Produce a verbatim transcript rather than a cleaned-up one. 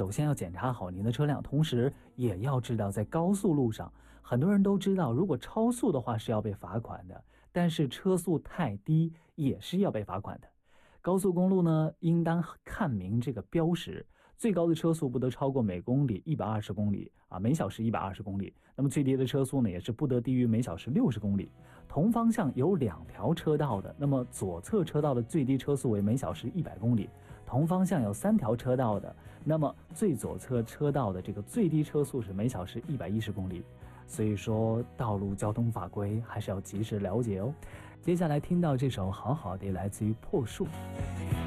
首先要检查好您的车辆，同时也要知道在高速路上，很多人都知道如果超速的话是要被罚款的，但是车速太低也是要被罚款的。高速公路呢，应当看明这个标识，最高的车速不得超过每公里一百二十公里啊，每小时一百二十公里。那么最低的车速呢，也是不得低于每小时六十公里。同方向有两条车道的，那么左侧车道的最低车速为每小时一百公里。同方向有三条车道的，那么最左侧车道的这个最低车速是每小时一百一十公里。所以说，道路交通法规还是要及时了解哦。接下来听到这首好好的，来自于破树。